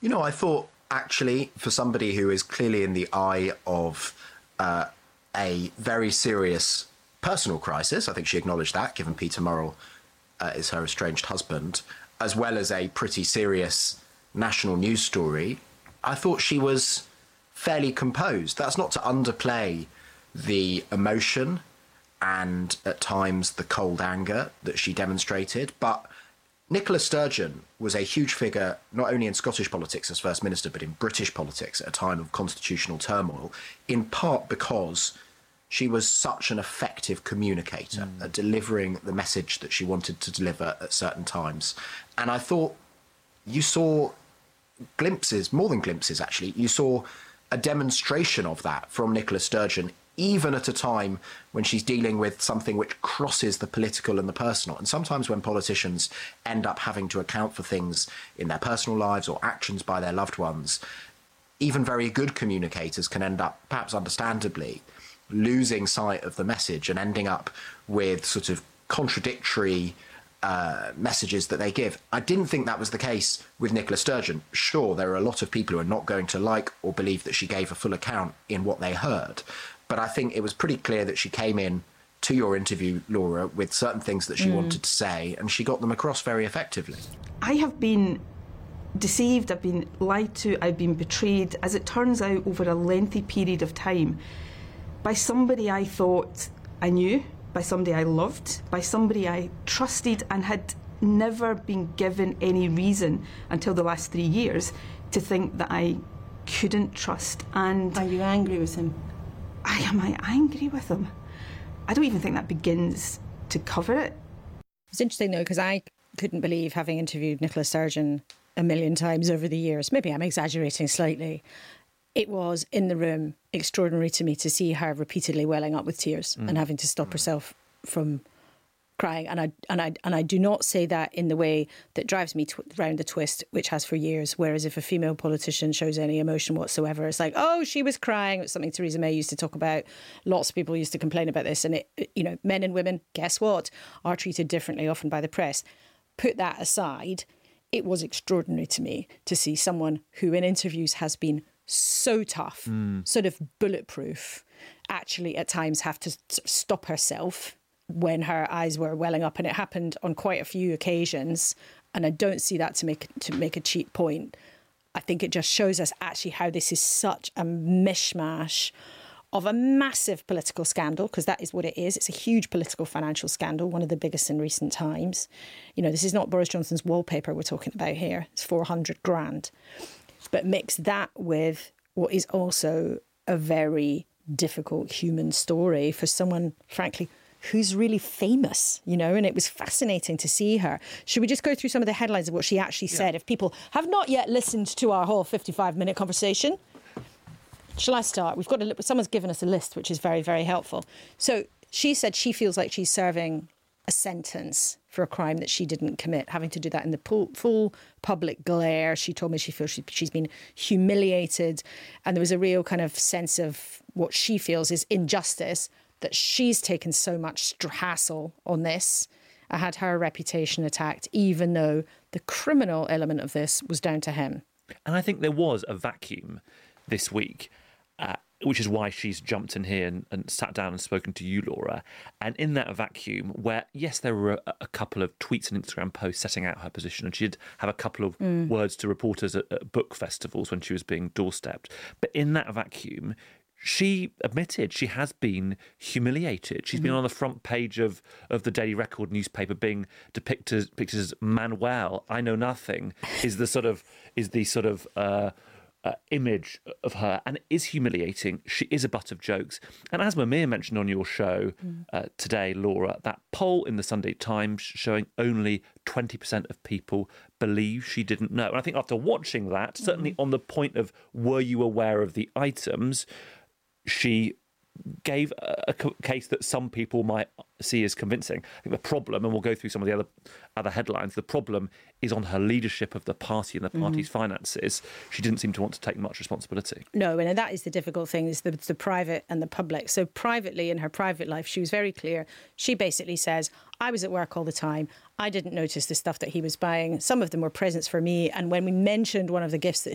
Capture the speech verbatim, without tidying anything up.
You know, I thought, actually, for somebody who is clearly in the eye of uh, a very serious personal crisis, I think she acknowledged that, given Peter Murrell uh, is her estranged husband, as well as a pretty serious national news story, I thought she was fairly composed. That's not to underplay the emotion and, at times, the cold anger that she demonstrated, but Nicola Sturgeon was a huge figure, not only in Scottish politics as First Minister, but in British politics at a time of constitutional turmoil, in part because she was such an effective communicator mm. at delivering the message that she wanted to deliver at certain times. And I thought you saw glimpses, more than glimpses, actually. You saw a demonstration of that from Nicola Sturgeon, even at a time when she's dealing with something which crosses the political and the personal. And sometimes when politicians end up having to account for things in their personal lives or actions by their loved ones, even very good communicators can end up, perhaps understandably, losing sight of the message and ending up with sort of contradictory uh, messages that they give. I didn't think that was the case with Nicola Sturgeon. Sure, there are a lot of people who are not going to like or believe that she gave a full account in what they heard. But I think it was pretty clear that she came in to your interview, Laura, with certain things that she mm. wanted to say, and she got them across very effectively. I have been deceived, I've been lied to, I've been betrayed, as it turns out, over a lengthy period of time, by somebody I thought I knew, by somebody I loved, by somebody I trusted and had never been given any reason until the last three years to think that I couldn't trust. And are you angry with him? I am I angry with him? I don't even think that begins to cover it. It's interesting, though, because I couldn't believe, having interviewed Nicola Sturgeon a million times over the years, maybe I'm exaggerating slightly, it was, in the room, extraordinary to me to see her repeatedly welling up with tears mm. and having to stop mm. herself from crying. And I and I and I do not say that in the way that drives me tw- round the twist, which has for years. Whereas if a female politician shows any emotion whatsoever, it's like, oh, she was crying. It's something Theresa May used to talk about. Lots of people used to complain about this. And, it, you know, men and women, guess what, are treated differently often by the press. Put that aside, it was extraordinary to me to see someone who in interviews has been so tough, mm. sort of bulletproof, actually at times have to stop herself when her eyes were welling up, and it happened on quite a few occasions. And I don't see that to make to make a cheap point. I think it just shows us actually how this is such a mishmash of a massive political scandal, because that is what it is. It's a huge political financial scandal, one of the biggest in recent times. You know, this is not Boris Johnson's wallpaper we're talking about here. It's four hundred grand. But mix that with what is also a very difficult human story for someone, frankly, who's really famous, you know, and it was fascinating to see her. Should we just go through some of the headlines of what she actually yeah. said, if people have not yet listened to our whole fifty-five minute conversation? Shall I start? We've got a, someone's given us a list, which is very, very helpful. So she said she feels like she's serving a sentence for a crime that she didn't commit, having to do that in the full, full public glare. She told me she feels she, she's been humiliated, and there was a real kind of sense of what she feels is injustice, that she's taken so much hassle on this. I had her reputation attacked, even though the criminal element of this was down to him. And I think there was a vacuum this week, uh, which is why she's jumped in here and, and sat down and spoken to you, Laura. And in that vacuum, where, yes, there were a, a couple of tweets and Instagram posts setting out her position, and she did have a couple of mm. words to reporters at, at book festivals when she was being doorstepped. But in that vacuum, she admitted she has been humiliated. She's mm-hmm. been on the front page of, of the Daily Record newspaper, being depicted, depicted as Manuel. I know nothing is the sort of is the sort of uh, uh, image of her, and it is humiliating. She is a butt of jokes. And as Mumia mentioned on your show mm. uh, today, Laura, that poll in the Sunday Times showing only twenty percent of people believe she didn't know. And I think after watching that, mm. certainly on the point of were you aware of the items, she gave a case that some people might see as convincing. I think the problem, and we'll go through some of the other other headlines, the problem is on her leadership of the party and the party's mm-hmm. finances. She didn't seem to want to take much responsibility. No, and that is the difficult thing, is the, the private and the public. So privately, in her private life, she was very clear. She basically says, I was at work all the time. I didn't notice the stuff that he was buying. Some of them were presents for me. And when we mentioned one of the gifts that